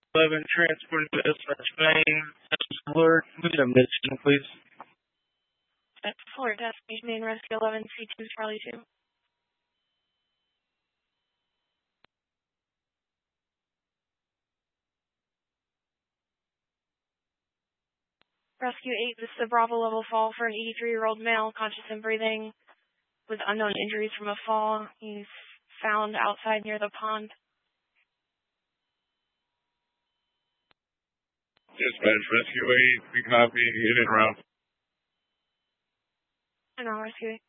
11 transported to SRS Main. Alert. Who's a mission, please? That's Florida Destination Main Rescue 11 C2 Charlie 2. Rescue 8, this is a Bravo level fall for an 83-year-old male, conscious and breathing, with unknown injuries from a fall. He's found outside near the pond. Dispatch, Rescue 8, we copy, unit route. And I'll Rescue 8.